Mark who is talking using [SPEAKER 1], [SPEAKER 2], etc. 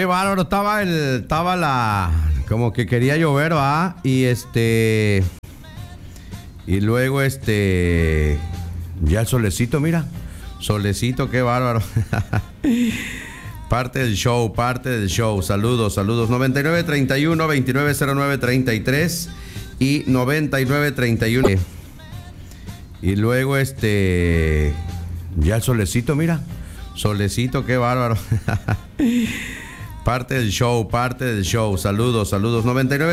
[SPEAKER 1] Qué bárbaro, estaba como que quería llover, ¿va? Y luego ya el solecito, mira. Solecito, qué bárbaro. Parte del show. Saludos. 9931-2909-33 y 9931. Y luego ya el solecito, mira. Solecito, qué bárbaro. Parte del show. Saludos. 99